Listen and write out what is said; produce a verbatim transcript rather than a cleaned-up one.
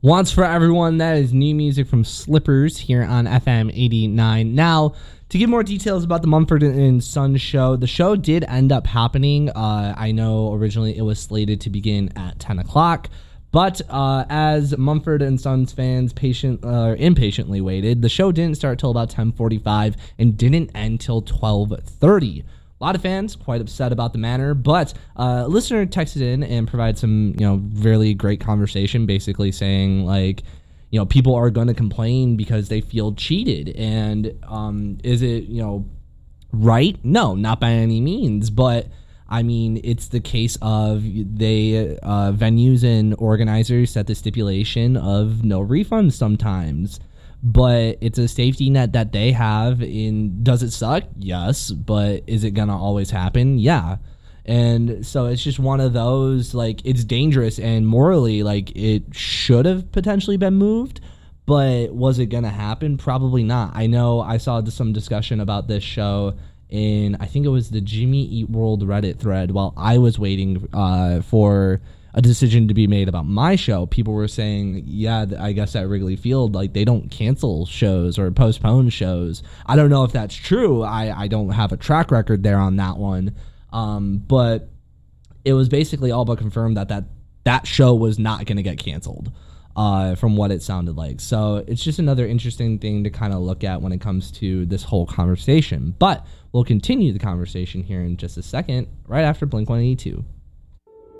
Once for Everyone, that is new music from Slippers here on F M eighty-nine. Now, to give more details about the Mumford and Sons show, the show did end up happening. Uh, I know originally it was slated to begin at ten o'clock, but uh, as Mumford and Sons fans patient, uh, impatiently waited, the show didn't start till about ten forty-five and didn't end till twelve thirty. A lot of fans quite upset about the manner, but uh, a listener texted in and provided some, you know, really great conversation, basically saying, like, you know, people are going to complain because they feel cheated. And um, is it, you know, right? No, not by any means. But, I mean, it's the case of they uh, venues and organizers set the stipulation of no refunds sometimes. But it's a safety net that they have. In does it suck? Yes. But is it going to always happen? Yeah. And so it's just one of those, like, it's dangerous and morally, like, it should have potentially been moved. But was it going to happen? Probably not. I know I saw some discussion about this show in, I think it was the Jimmy Eat World Reddit thread while I was waiting uh, for a decision to be made about my show. People were saying, yeah, I guess at Wrigley Field, like, they don't cancel shows or postpone shows. I don't know if that's true. I, I don't have a track record there on that one. Um, but it was basically all but confirmed that that, that show was not going to get canceled uh, from what it sounded like. So it's just another interesting thing to kind of look at when it comes to this whole conversation. But we'll continue the conversation here in just a second, right after Blink one eighty-two.